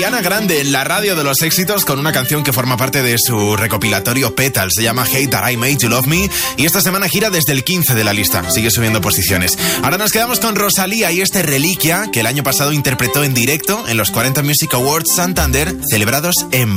Ariana Grande en la radio de los éxitos con una canción que forma parte de su recopilatorio Petal. Se llama Hate That I Made You Love Me y esta semana gira desde el 15 de la lista. Sigue subiendo posiciones. Ahora nos quedamos con Rosalía y este Reliquia que el año pasado interpretó en directo en los 40 Music Awards Santander celebrados en